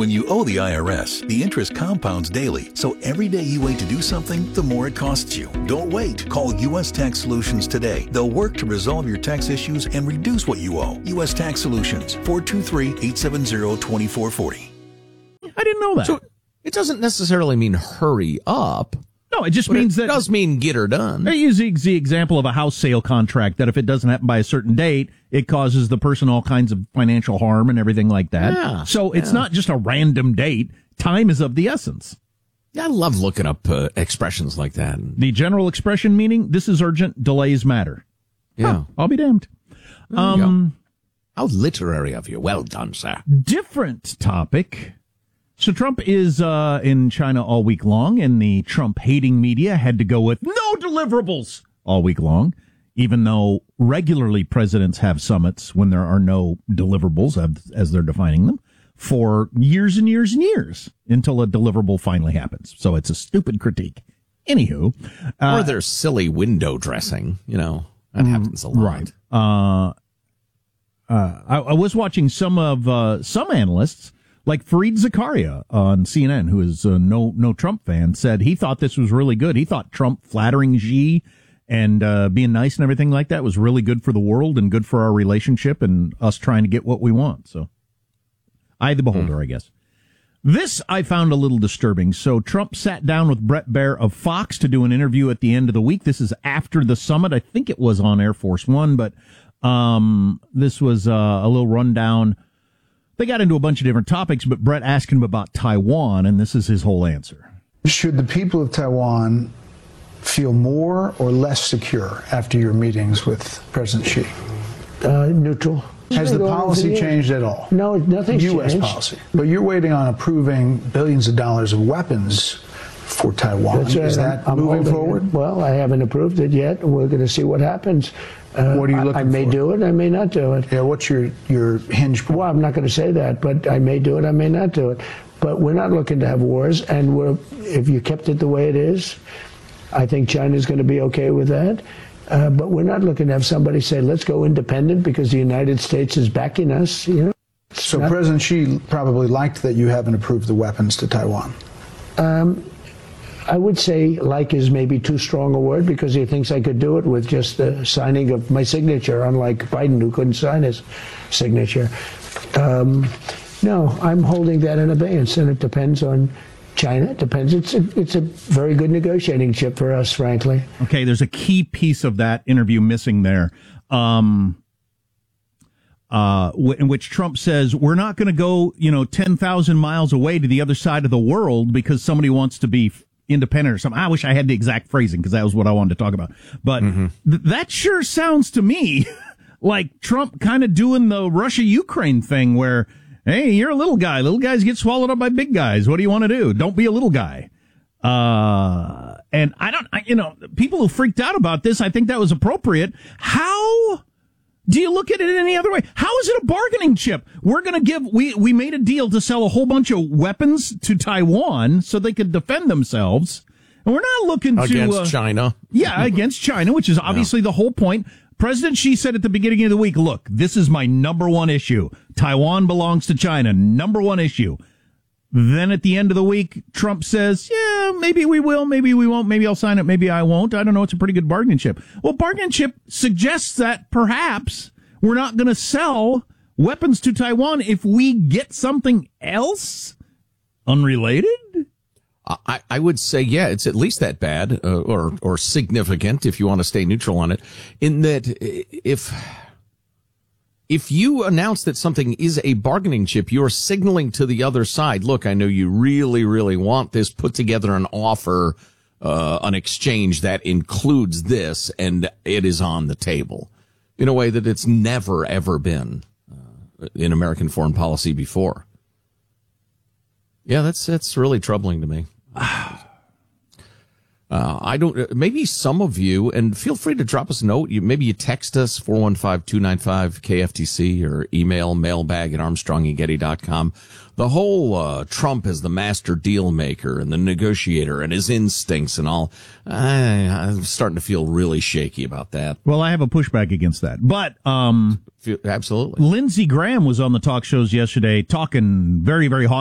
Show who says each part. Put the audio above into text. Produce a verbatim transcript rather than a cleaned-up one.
Speaker 1: When you owe the I R S, the interest compounds daily, so every day you wait to do something, the more it costs you. Don't wait. Call U S Tax Solutions today. They'll work to resolve your tax issues and reduce what you owe. U S Tax Solutions, four two three, eight seven zero, two four four zero.
Speaker 2: I didn't know that.
Speaker 3: So it doesn't necessarily mean hurry up.
Speaker 2: No, it just means
Speaker 3: it
Speaker 2: that...
Speaker 3: It does mean get her done.
Speaker 2: I use the example of a house sale contract, that if it doesn't happen by a certain date, it causes the person all kinds of financial harm and everything like that.
Speaker 3: Yeah,
Speaker 2: so it's
Speaker 3: yeah.
Speaker 2: not just a random date. Time is of the essence.
Speaker 3: I love looking up uh, expressions like that.
Speaker 2: The general expression meaning, this is urgent, delays matter.
Speaker 3: Yeah.
Speaker 2: Huh, I'll be damned.
Speaker 3: There
Speaker 2: Um,
Speaker 3: How literary of you. Well done, sir.
Speaker 2: Different topic. So Trump is uh, in China all week long, and the Trump-hating media had to go with no deliverables all week long, even though regularly presidents have summits when there are no deliverables, as they're defining them, for years and years and years until a deliverable finally happens. So it's a stupid critique. Anywho. Uh,
Speaker 3: or there's silly window dressing. You know, that happens a lot.
Speaker 2: Right. Uh, uh, I, I was watching some of uh, some analysts, like Fareed Zakaria on C N N, who is a no no Trump fan, said he thought this was really good. He thought Trump flattering Xi and uh, being nice and everything like that was really good for the world and good for our relationship and us trying to get what we want. So, I the beholder, mm. I guess. This I found a little disturbing. So Trump sat down with Bret Baier of Fox to do an interview at the end of the week. This is after the summit. I think it was on Air Force One, but um, this was uh, a little rundown. They got into a bunch of different topics, but Bret asked him about Taiwan, and this is his whole answer.
Speaker 4: Should the people of Taiwan feel more or less secure after your meetings with President Xi?
Speaker 5: Uh, neutral.
Speaker 4: Has the policy changed at all?
Speaker 5: No, nothing's
Speaker 4: U S
Speaker 5: changed.
Speaker 4: policy. But you're waiting on approving billions of dollars of weapons for Taiwan.
Speaker 5: That's right.
Speaker 4: Is that
Speaker 5: I'm
Speaker 4: moving
Speaker 5: holding
Speaker 4: forward?
Speaker 5: It. Well, I haven't approved it yet. We're going to see what happens. Uh,
Speaker 4: what are you looking
Speaker 5: I, I may
Speaker 4: for?
Speaker 5: do it. I may not do it.
Speaker 4: Yeah. What's your your hinge point?
Speaker 5: Well, I'm not going to say that, but I may do it. I may not do it. But we're not looking to have wars. And we're if you kept it the way it is, I think China's going to be okay with that. Uh, but we're not looking to have somebody say, let's go independent because the United States is backing us. You know.
Speaker 4: So
Speaker 5: not,
Speaker 4: President Xi probably liked that you haven't approved the weapons to Taiwan.
Speaker 5: Um, I would say like is maybe too strong a word because he thinks I could do it with just the signing of my signature, unlike Biden who couldn't sign his signature. Um, no, I'm holding that in abeyance, and it depends on China. It depends. It's a, it's a very good negotiating chip for us, frankly.
Speaker 2: Okay, there's a key piece of that interview missing there. Um, uh, w- in which Trump says, we're not going to go, you know, ten thousand miles away to the other side of the world because somebody wants to be independent or something. I wish I had the exact phrasing because that was what I wanted to talk about. But mm-hmm. th- that sure sounds to me like Trump kind of doing the Russia-Ukraine thing where, hey, you're a little guy. Little guys get swallowed up by big guys. What do you want to do? Don't be a little guy. Uh, and I don't, I, you know, people who freaked out about this, I think that was appropriate. How do you look at it any other way? How is it a bargaining chip? We're going to give, we, we made a deal to sell a whole bunch of weapons to Taiwan so they could defend themselves. And we're not looking to.
Speaker 3: Against
Speaker 2: uh,
Speaker 3: China.
Speaker 2: Yeah, against China, which is obviously yeah. the whole point. President Xi said at the beginning of the week, look, this is my number one issue. Taiwan belongs to China. Number one issue. Then at the end of the week, Trump says, yeah, maybe we will, maybe we won't, maybe I'll sign it, maybe I won't. I don't know. It's a pretty good bargaining chip. Well, bargaining chip suggests that perhaps we're not going to sell weapons to Taiwan if we get something else unrelated.
Speaker 3: I, I would say, yeah, it's at least that bad, uh, or or significant, if you want to stay neutral on it, in that if if you announce that something is a bargaining chip, you're signaling to the other side, look, I know you really, really want this, put together an offer, uh, an exchange that includes this, and it is on the table in a way that it's never, ever been uh, in American foreign policy before. Yeah, that's that's really troubling to me. Uh, I don't, maybe some of you, and feel free to drop us a note. You, maybe you text us, four one five, two nine five, K F T C, or email mailbag at armstrong and getty dot com. The whole, uh, Trump as the master deal maker and the negotiator and his instincts and all, I, I'm starting to feel really shaky about that.
Speaker 2: Well, I have a pushback against that. But, um,
Speaker 3: Absolutely.
Speaker 2: Lindsey Graham was on the talk shows yesterday talking very, very hot.